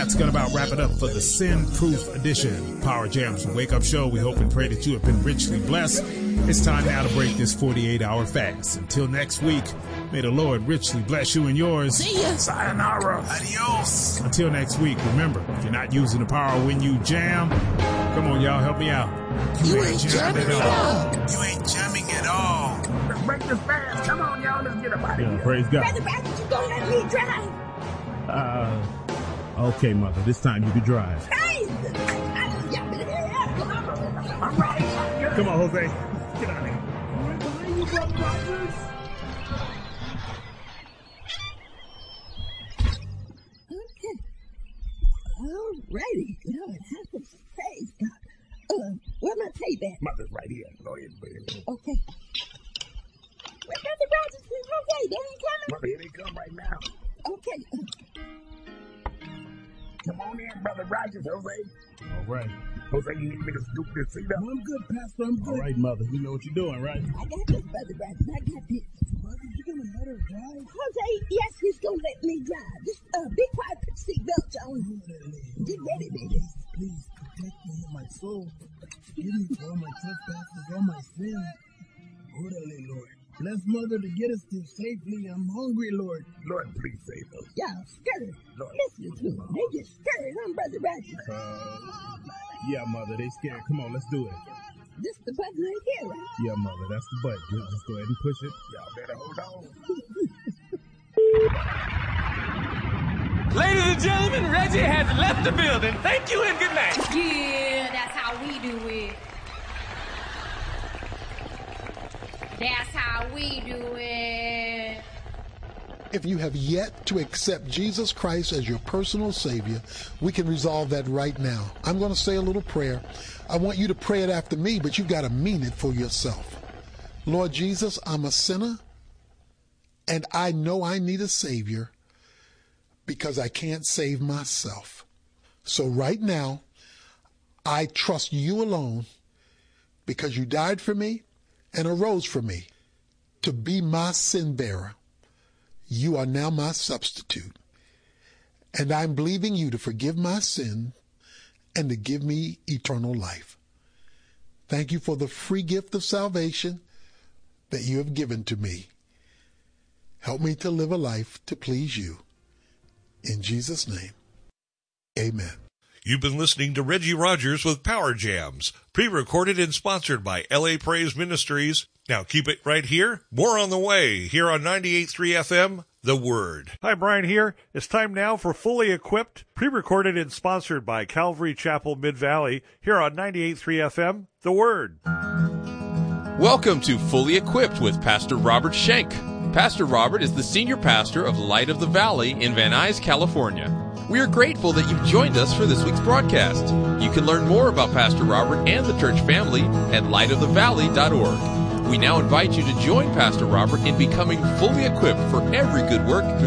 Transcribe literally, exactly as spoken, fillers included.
that's going to about wrap it up for the Sin-Proof Edition. Power Jams Wake Up Show. We hope and pray that you have been richly blessed. It's time now to break this forty-eight hour fast. Until next week, may the Lord richly bless you and yours. See ya. Sayonara. Adios. Until next week, remember, if you're not using the power when you jam, come on, y'all, help me out. You, you ain't jamming at all. You ain't jamming at all. Let's break this fast. Come on, y'all, let's get up out of here. Praise God. Brother Bradford, you gonna let me drive? Uh, okay, mother, this time you can drive. Praise the All right. Come on, Jose. Get out of here. Okay. Alrighty. Now it happens. Praise God. Uh, where my tape at? Mother's right here. Go ahead, baby. Okay. Where's Brother Rogers and Jose? They ain't coming? Mother, here they come right now. Okay. Come on in, Brother Rogers, Jose. All right. Jose, you need me to scoop this seat up? I'm good, Pastor. I'm good. All right, Mother. You know what you're doing, right? I got this, Brother Rogers. I got this. Mother, you gonna let her drive? Jose, yes, he's gonna let me drive. Just uh, be quiet, put your seatbelt on. Get ready, baby. Please protect me and my soul. Forgive me for all my trespasses, all my sins. Orderly, Lord. Bless Mother to get us there safely. I'm hungry, Lord. Lord, please save us. Y'all scared. Lord. Listen to them. They just scared. I'm Brother Rogers. Uh, yeah, Mother, they scared. Come on, let's do it. This the button right here, right? Yeah, Mother, that's the button. Just, just go ahead and push it. Y'all better hold on. Ladies and gentlemen, Reggie has left the building. Thank you and good night. Yeah, that's how we do it. That's how we do it. If you have yet to accept Jesus Christ as your personal Savior, we can resolve that right now. I'm going to say a little prayer. I want you to pray it after me, but you've got to mean it for yourself. Lord Jesus, I'm a sinner, and I know I need a Savior because I can't save myself. So right now, I trust you alone because you died for me and arose for me to be my sin bearer. You are now my substitute, and I'm believing you to forgive my sin and to give me eternal life. Thank you for the free gift of salvation that you have given to me. Help me to live a life to please you. In Jesus' name, amen. You've been listening to Reggie Rogers with Power Jams, pre-recorded and sponsored by L A Praise Ministries. Now keep it right here. More on the way here on ninety-eight point three F M, The Word. Hi, Brian here. It's time now for Fully Equipped, pre-recorded and sponsored by Calvary Chapel Mid-Valley here on ninety-eight point three F M, The Word. Welcome to Fully Equipped with Pastor Robert Schenk. Pastor Robert is the senior pastor of Light of the Valley in Van Nuys, California. We are grateful that you've joined us for this week's broadcast. You can learn more about Pastor Robert and the church family at light of the valley dot org. We now invite you to join Pastor Robert in becoming fully equipped for every good work